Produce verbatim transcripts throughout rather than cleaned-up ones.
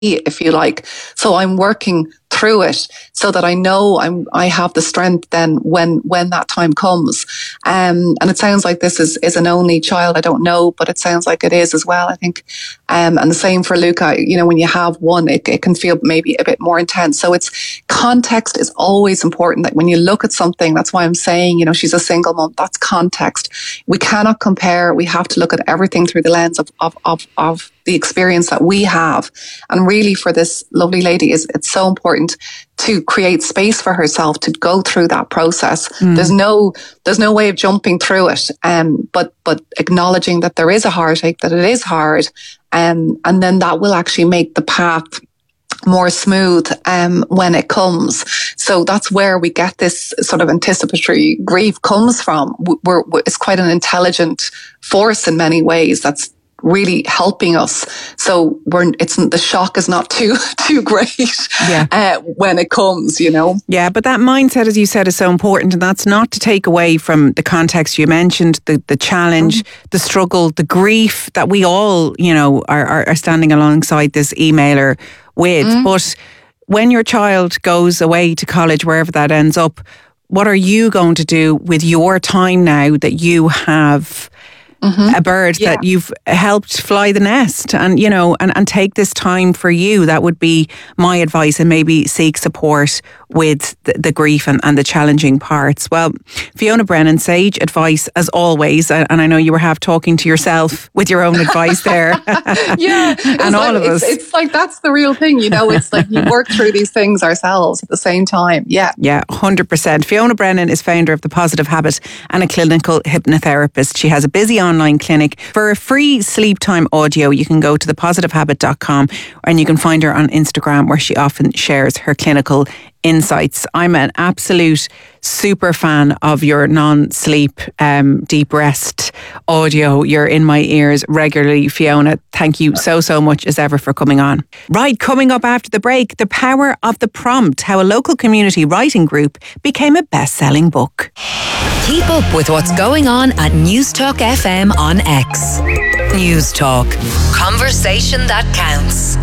if you like. So I'm working through it so that I know I'm, I have the strength then when, when that time comes. Um, and it sounds like this is, is an only child. I don't know, but it sounds like it is as well, I think. Um, and the same for Luca. You know, when you have one, it, it can feel maybe a bit more intense. So it's context is always important. That when you look at something, that's why I'm saying, you know, she's a single mom. That's context. We cannot compare. We have to look at everything through the lens of, of, of, of the experience that we have. And really for this lovely lady, is it's so important to create space for herself to go through that process. Mm. There's no, there's no way of jumping through it. Um, but, but acknowledging that there is a heartache, that it is hard. Um, and then that will actually make the path more smooth, um, when it comes. So that's where we get this sort of anticipatory grief comes from. We're, we're, it's quite an intelligent force in many ways that's really helping us. So we're, it's, the shock is not too, too great, yeah. uh, when it comes, you know? Yeah, but that mindset, as you said, is so important. And that's not to take away from the context you mentioned, the, the challenge, mm-hmm. the struggle, the grief that we all, you know, are, are, are standing alongside this emailer with. Mm-hmm. But when your child goes away to college, wherever that ends up, what are you going to do with your time now that you have Mm-hmm. a bird yeah. that you've helped fly the nest, and you know, and, and take this time for you? That would be my advice, and maybe seek support with the, the grief and, and the challenging parts. Well, Fiona Brennan, sage advice as always, and I know you were half talking to yourself with your own advice there. Yeah, and all like, of us. It's, it's like that's the real thing, you know. It's like you work through these things ourselves at the same time. Yeah, yeah, one hundred percent. Fiona Brennan is founder of The Positive Habit and a clinical hypnotherapist. She has a busy online clinic. For a free sleep time audio, you can go to the positive habit dot com, and you can find her on Instagram, where she often shares her clinical insights. I'm an absolute super fan of your non-sleep um, deep rest audio. You're in my ears regularly, Fiona. Thank you so, so much as ever for coming on. Right, coming up after the break, The Power of the Prompt, how a local community writing group became a best-selling book. Keep up with what's going on at Newstalk F M on X. Newstalk. Conversation that counts.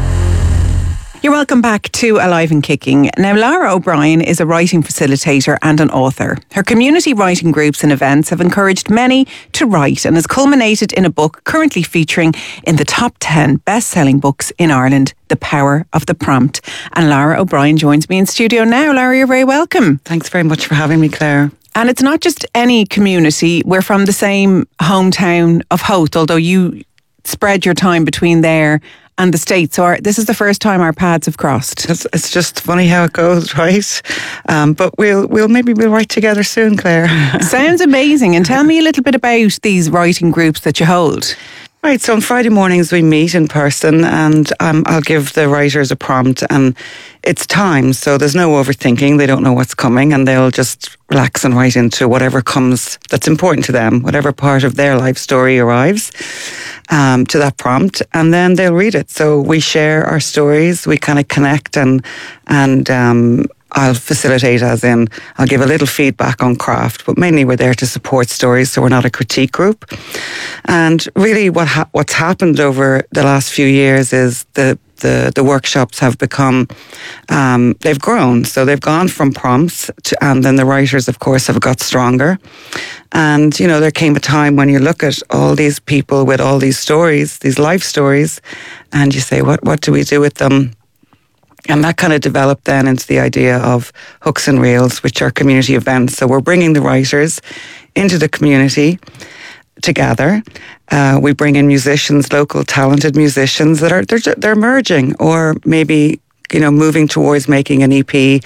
You're welcome back to Alive and Kicking. Now, Lara O'Brien is a writing facilitator and an author. Her community writing groups and events have encouraged many to write and has culminated in a book currently featuring in the top ten best-selling books in Ireland, The Power of the Prompt. And Lara O'Brien joins me in studio now. Lara, you're very welcome. Thanks very much for having me, Claire. And it's not just any community. We're from the same hometown of Howth, although you spread your time between there and the States. So our, this is the first time our paths have crossed. It's, it's just funny how it goes, right? Um, but we'll we'll maybe we'll write together soon, Claire. Sounds amazing. And tell me a little bit about these writing groups that you hold. Right, so on Friday mornings we meet in person, and um, I'll give the writers a prompt, and it's time, so there's no overthinking. They don't know what's coming, and they'll just relax and write into whatever comes that's important to them, whatever part of their life story arrives um, to that prompt, and then they'll read it. So we share our stories, we kind of connect, and and um, I'll facilitate, as in I'll give a little feedback on craft, but mainly we're there to support stories, so we're not a critique group. And really what ha- what's happened over the last few years is the the, the workshops have become, um, they've grown. So they've gone from prompts to, and then the writers, of course, have got stronger. And, you know, there came a time when you look at all these people with all these stories, these life stories, and you say, what, what do we do with them? And that kind of developed then into the idea of Hooks and Reels, which are community events. So we're bringing the writers into the community together. Uh, we bring in musicians, local talented musicians that are they're they're emerging, or maybe, you know, moving towards making an E P.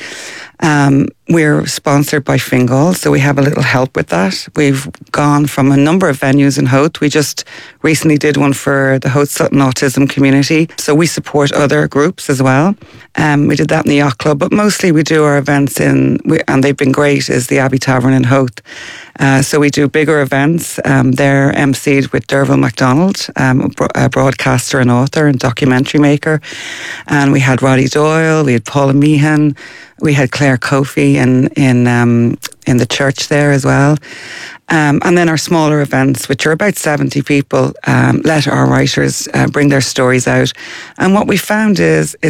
Um, we're sponsored by Fingal, so we have a little help with that. We've gone from a number of venues in Howth. We just recently did one for the Howth Sutton Autism community, so we support other groups as well. Um, we did that in the Yacht Club, but mostly we do our events in, we, and they've been great, is the Abbey Tavern in Howth. Uh, so we do bigger events. Um, they're emceed with Derval MacDonald, um, a broadcaster and author and documentary maker. And we had Roddy Doyle, we had Paula Meehan, we had Claire Kofi in, in um, in the church there as well. Um, and then our smaller events, which are about seventy people, um, let our writers uh, bring their stories out. And what we found is